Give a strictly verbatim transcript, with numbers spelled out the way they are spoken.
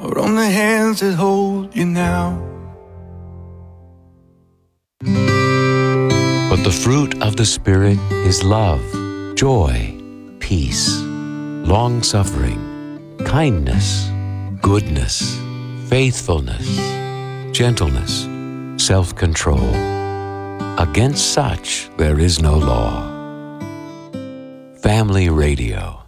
or on the hands that hold you now. But the fruit of the Spirit is love, joy, peace, long-suffering, kindness, goodness, faithfulness, gentleness, self-control. Against such there is no law. Family Radio.